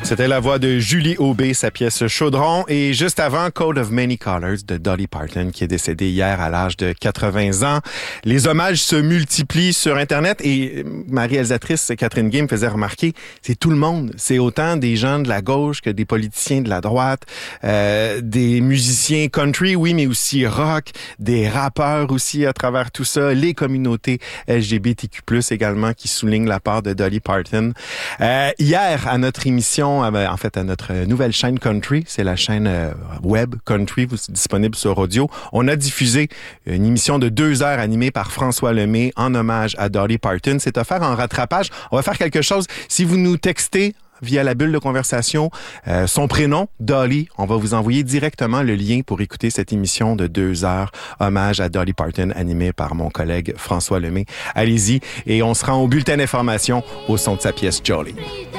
C'était la voix de Julie Aubé, sa pièce Chaudron. Et juste avant, Code of Many Colors de Dolly Parton, qui est décédée hier à l'âge de 80 ans. Les hommages se multiplient sur Internet et ma réalisatrice Catherine Gay me faisait remarquer, c'est tout le monde. C'est autant des gens de la gauche que des politiciens de la droite, des musiciens country, oui, mais aussi rock, des rappeurs aussi à travers tout ça, les communautés LGBTQ+, également, qui soulignent la part de Dolly Parton. Hier, à notre émission, en fait, à notre nouvelle chaîne Country, c'est la chaîne web Country, disponible sur audio. On a diffusé une émission de 2 heures animée par François Lemay en hommage à Dolly Parton. C'est offert en rattrapage. On va faire quelque chose. Si vous nous textez via la bulle de conversation, son prénom, Dolly, on va vous envoyer directement le lien pour écouter cette émission de 2 heures, hommage à Dolly Parton, animée par mon collègue François Lemay. Allez-y, et on se rend au bulletin d'information au son de sa pièce Jolly.